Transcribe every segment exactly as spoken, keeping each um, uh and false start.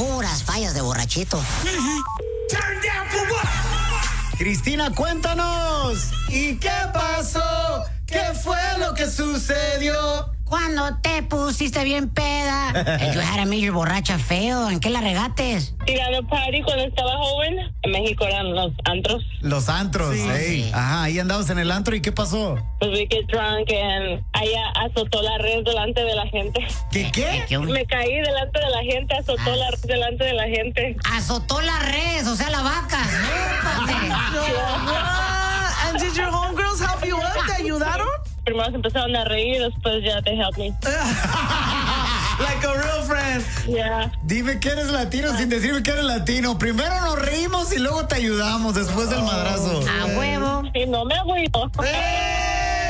puras fallas de borrachito. Cristina, cuéntanos. ¿Y qué pasó? ¿Qué fue lo que sucedió? Cuando te pusiste bien peda. You had a major borracha feo. ¿En qué la regates? Tirando party cuando estaba joven. En México eran los antros. Los antros, Sí, ey. sí. Ajá, ahí andabas en el antro. ¿Y qué pasó? Pues we get drunk and ella azotó la red delante de la gente. ¿Qué qué? ¿Qué un- Me caí delante de la gente, azotó la red delante de la gente. Azotó la res, o sea, la vaca. Épate. Ah, and did your homegirls help you up? ¿Te ayudaron? Primero se empezaron a reír, después ya te help me. Like a real friend. Yeah. Dime que eres latino sin decirme que eres latino. Primero nos reímos y luego te ayudamos después del madrazo. A huevo. Y no me agüito. Hey.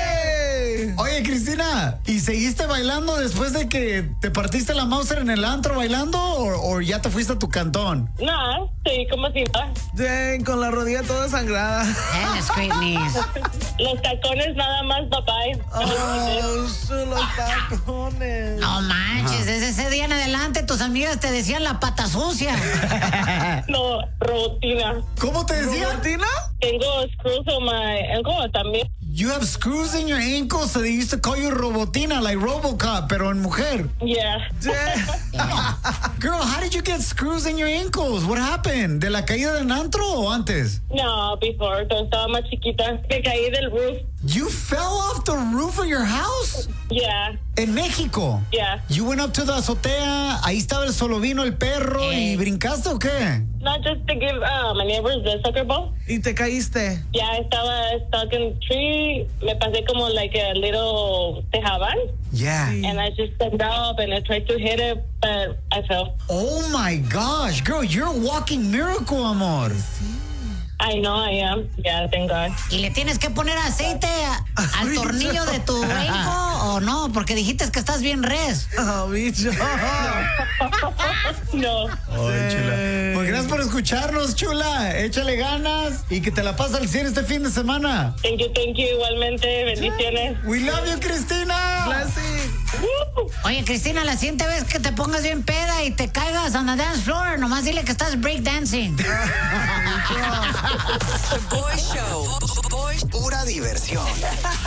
Oye, Cristina, ¿y seguiste bailando después de que te partiste la Mauser en el antro bailando o, o ya te fuiste a tu cantón? No, sí, como si no. Dang, con la rodilla toda sangrada. And the straight knees. Los tacones nada más, papá. Oh, su, los tacones. No manches, desde ese día en adelante tus amigas te decían la pata sucia. No, rutina. ¿Cómo te decían? ¿Tina? Tengo screws on my ankle también. You have screws in your ankles, so they used to call you Robotina, like Robocop, pero en mujer. Yeah. Girl, how did you get screws in your ankles? What happened? ¿De la caída del antro o antes? No, before, cuando estaba más chiquita, me caí del roof. You fell off the roof of your house? Yeah, En México. yeah. You went up to the azotea, ahí estaba el solo vino, el perro, Eh. ¿y brincaste o qué? Not just to give uh, my neighbors the soccer ball. Y te caíste. Ya estaba stuck in the tree. Me pasé como like a little tejabán. Yeah. And I just stepped up and I tried to hit it, but I fell. Oh my gosh, girl, you're a walking miracle, amor. I know I am. Yeah, thank God. ¿Y le tienes que poner aceite a- al tornillo de tu ankle o no? Porque dijiste que estás bien res. Oh, bicho. No. Ay, chula. Pues gracias por escucharnos, chula. Échale ganas y que te la pases al cien este fin de semana. Thank you, thank you. Igualmente, bendiciones. We love you, Cristina. Blessing. Woo! Oye, Cristina, la siguiente vez que te pongas bien peda y te caigas on the dance floor, nomás dile que estás breakdancing. The Boy Show. Boy- Pura diversión.